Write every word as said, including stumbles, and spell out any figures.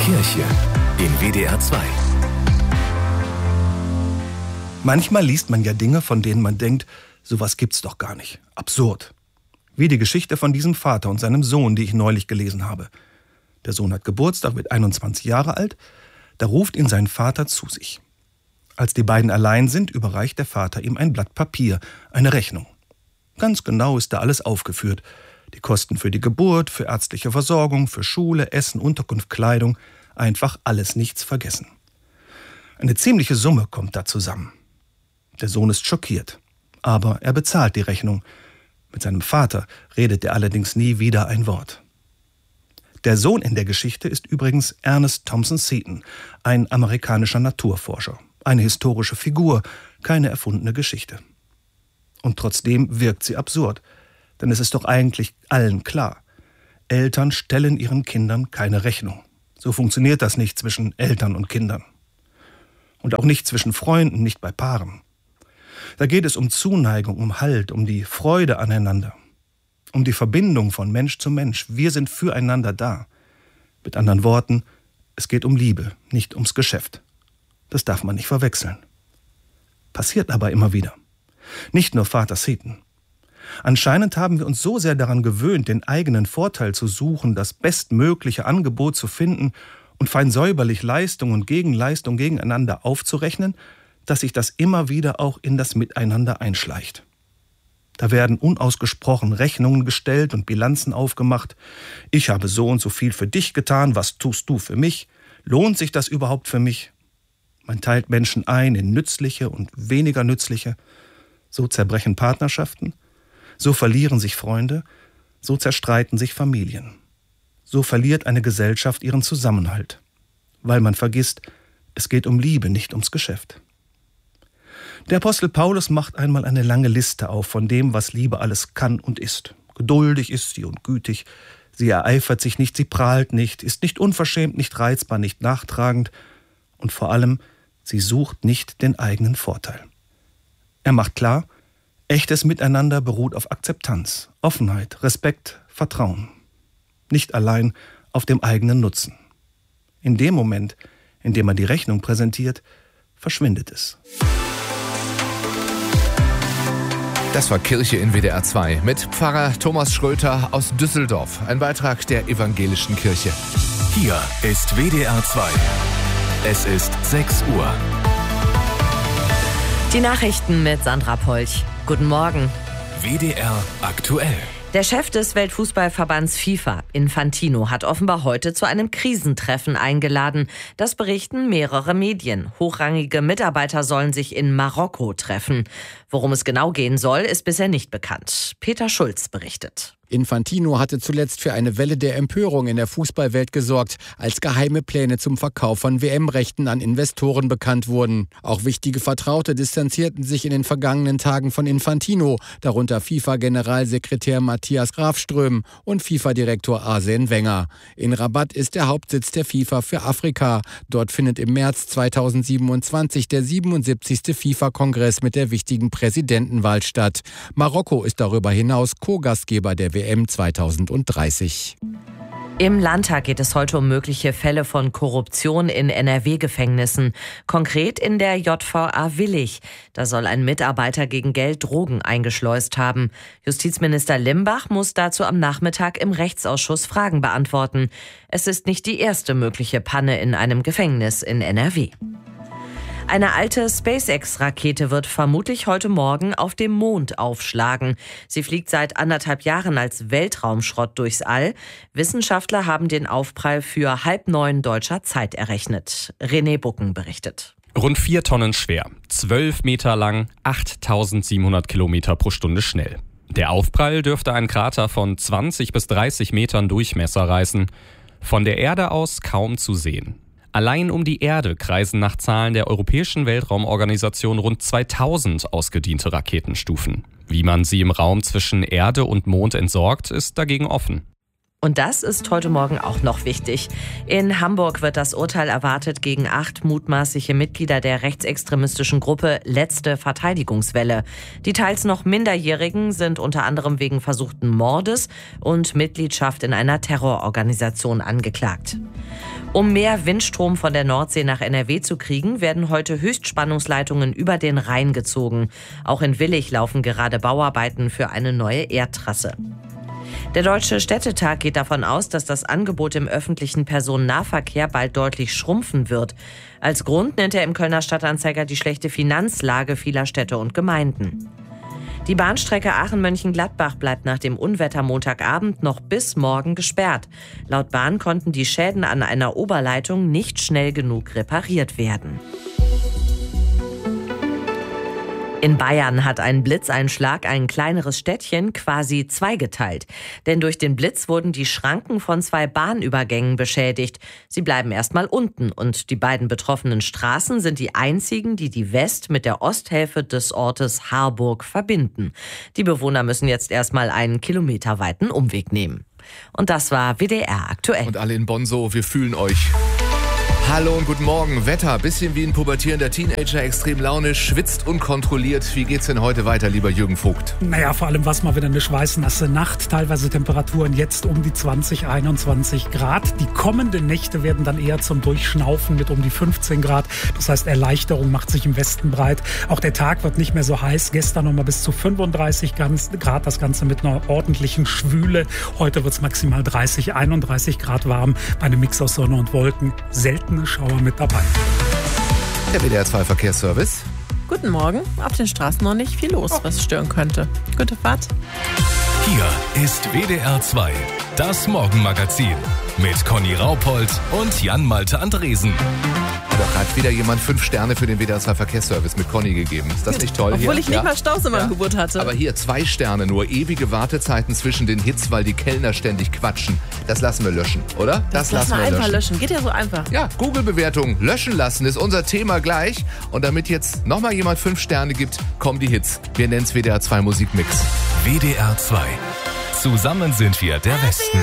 Kirche in W D R zwei. Manchmal liest man ja Dinge, von denen man denkt, sowas gibt's doch gar nicht. Absurd. Wie die Geschichte von diesem Vater und seinem Sohn, die ich neulich gelesen habe. Der Sohn hat Geburtstag, wird einundzwanzig Jahre alt. Da ruft ihn sein Vater zu sich. Als die beiden allein sind, überreicht der Vater ihm ein Blatt Papier, eine Rechnung. Ganz genau ist da alles aufgeführt. Die Kosten für die Geburt, für ärztliche Versorgung, für Schule, Essen, Unterkunft, Kleidung. Einfach alles, nichts vergessen. Eine ziemliche Summe kommt da zusammen. Der Sohn ist schockiert. Aber er bezahlt die Rechnung. Mit seinem Vater redet er allerdings nie wieder ein Wort. Der Sohn in der Geschichte ist übrigens Ernest Thompson Seton, ein amerikanischer Naturforscher. Eine historische Figur, keine erfundene Geschichte. Und trotzdem wirkt sie absurd. Denn es ist doch eigentlich allen klar. Eltern stellen ihren Kindern keine Rechnung. So funktioniert das nicht zwischen Eltern und Kindern. Und auch nicht zwischen Freunden, nicht bei Paaren. Da geht es um Zuneigung, um Halt, um die Freude aneinander. Um die Verbindung von Mensch zu Mensch. Wir sind füreinander da. Mit anderen Worten, es geht um Liebe, nicht ums Geschäft. Das darf man nicht verwechseln. Passiert aber immer wieder. Nicht nur Vater Seton. Anscheinend haben wir uns so sehr daran gewöhnt, den eigenen Vorteil zu suchen, das bestmögliche Angebot zu finden und fein säuberlich Leistung und Gegenleistung gegeneinander aufzurechnen, dass sich das immer wieder auch in das Miteinander einschleicht. Da werden unausgesprochen Rechnungen gestellt und Bilanzen aufgemacht. Ich habe so und so viel für dich getan, was tust du für mich? Lohnt sich das überhaupt für mich? Man teilt Menschen ein in nützliche und weniger nützliche. So zerbrechen Partnerschaften. So verlieren sich Freunde, so zerstreiten sich Familien. So verliert eine Gesellschaft ihren Zusammenhalt, weil man vergisst, es geht um Liebe, nicht ums Geschäft. Der Apostel Paulus macht einmal eine lange Liste auf von dem, was Liebe alles kann und ist. Geduldig ist sie und gütig, sie ereifert sich nicht, sie prahlt nicht, ist nicht unverschämt, nicht reizbar, nicht nachtragend und vor allem, sie sucht nicht den eigenen Vorteil. Er macht klar, echtes Miteinander beruht auf Akzeptanz, Offenheit, Respekt, Vertrauen. Nicht allein auf dem eigenen Nutzen. In dem Moment, in dem man die Rechnung präsentiert, verschwindet es. Das war Kirche in W D R zwei mit Pfarrer Thomas Schröter aus Düsseldorf. Ein Beitrag der Evangelischen Kirche. Hier ist W D R zwei. Es ist sechs Uhr. Die Nachrichten mit Sandra Polch. Guten Morgen. W D R aktuell. Der Chef des Weltfußballverbands FIFA, Infantino, hat offenbar heute zu einem Krisentreffen eingeladen. Das berichten mehrere Medien. Hochrangige Mitarbeiter sollen sich in Marokko treffen. Worum es genau gehen soll, ist bisher nicht bekannt. Peter Schulz berichtet. Infantino hatte zuletzt für eine Welle der Empörung in der Fußballwelt gesorgt, als geheime Pläne zum Verkauf von W M-Rechten an Investoren bekannt wurden. Auch wichtige Vertraute distanzierten sich in den vergangenen Tagen von Infantino, darunter FIFA-Generalsekretär Matthias Grafström und FIFA-Direktor Arsene Wenger. In Rabat ist der Hauptsitz der FIFA für Afrika. Dort findet im März zweitausendsiebenundzwanzig der siebenundsiebzigste FIFA-Kongress mit der wichtigen Präsidentenwahl statt. Marokko ist darüber hinaus Co-Gastgeber der W M zweitausenddreißig. Im Landtag geht es heute um mögliche Fälle von Korruption in N R W-Gefängnissen. Konkret in der J V A Willich. Da soll ein Mitarbeiter gegen Geld Drogen eingeschleust haben. Justizminister Limbach muss dazu am Nachmittag im Rechtsausschuss Fragen beantworten. Es ist nicht die erste mögliche Panne in einem Gefängnis in N R W. Eine alte SpaceX-Rakete wird vermutlich heute Morgen auf dem Mond aufschlagen. Sie fliegt seit anderthalb Jahren als Weltraumschrott durchs All. Wissenschaftler haben den Aufprall für halb neun deutscher Zeit errechnet. René Bucken berichtet. Rund vier Tonnen schwer, zwölf Meter lang, achttausendsiebenhundert Kilometer pro Stunde schnell. Der Aufprall dürfte einen Krater von zwanzig bis dreißig Metern Durchmesser reißen. Von der Erde aus kaum zu sehen. Allein um die Erde kreisen nach Zahlen der Europäischen Weltraumorganisation rund zweitausend ausgediente Raketenstufen. Wie man sie im Raum zwischen Erde und Mond entsorgt, ist dagegen offen. Und das ist heute Morgen auch noch wichtig. In Hamburg wird das Urteil erwartet gegen acht mutmaßliche Mitglieder der rechtsextremistischen Gruppe Letzte Verteidigungswelle. Die teils noch Minderjährigen sind unter anderem wegen versuchten Mordes und Mitgliedschaft in einer Terrororganisation angeklagt. Um mehr Windstrom von der Nordsee nach N R W zu kriegen, werden heute Höchstspannungsleitungen über den Rhein gezogen. Auch in Willich laufen gerade Bauarbeiten für eine neue Erdtrasse. Der Deutsche Städtetag geht davon aus, dass das Angebot im öffentlichen Personennahverkehr bald deutlich schrumpfen wird. Als Grund nennt er im Kölner Stadtanzeiger die schlechte Finanzlage vieler Städte und Gemeinden. Die Bahnstrecke Aachen-Mönchengladbach bleibt nach dem Unwetter Montagabend noch bis morgen gesperrt. Laut Bahn konnten die Schäden an einer Oberleitung nicht schnell genug repariert werden. In Bayern hat ein Blitzeinschlag ein kleineres Städtchen quasi zweigeteilt. Denn durch den Blitz wurden die Schranken von zwei Bahnübergängen beschädigt. Sie bleiben erstmal unten und die beiden betroffenen Straßen sind die einzigen, die die West- mit der Osthälfte des Ortes Harburg verbinden. Die Bewohner müssen jetzt erstmal einen kilometerweiten Umweg nehmen. Und das war W D R aktuell. Und alle in Bonn so, wir fühlen euch. Hallo und guten Morgen. Wetter, bisschen wie ein pubertierender Teenager, extrem launisch, schwitzt unkontrolliert. Wie geht's denn heute weiter, lieber Jürgen Vogt? Naja, vor allem war es mal wieder eine schweißnasse Nacht. Teilweise Temperaturen jetzt um die zwanzig, einundzwanzig Grad. Die kommenden Nächte werden dann eher zum Durchschnaufen mit um die fünfzehn Grad. Das heißt, Erleichterung macht sich im Westen breit. Auch der Tag wird nicht mehr so heiß. Gestern noch mal bis zu fünfunddreißig Grad. Das Ganze mit einer ordentlichen Schwüle. Heute wird es maximal dreißig, einunddreißig Grad warm. Bei einem Mix aus Sonne und Wolken. Selten Schauer mit dabei. Der W D R zwei Verkehrsservice. Guten Morgen. Auf den Straßen noch nicht viel los, was stören könnte. Gute Fahrt. Hier ist W D R zwei, das Morgenmagazin mit Conny Raupold und Jan-Malte Andresen. Da hat wieder jemand fünf Sterne für den W D R zwei Verkehrsservice mit Conny gegeben. Ist das nicht toll? Obwohl hier? ich nicht ja? mal Staus in meinem ja. Geburt hatte. Aber hier zwei Sterne nur. Ewige Wartezeiten zwischen den Hits, weil die Kellner ständig quatschen. Das lassen wir löschen, oder? Das, das lassen wir einfach löschen. löschen. Geht ja so einfach. Ja, Google-Bewertung löschen lassen ist unser Thema gleich. Und damit jetzt nochmal jemand fünf Sterne gibt, kommen die Hits. Wir nennen es W D R zwei Musikmix. W D R zwei. Zusammen sind wir der Westen.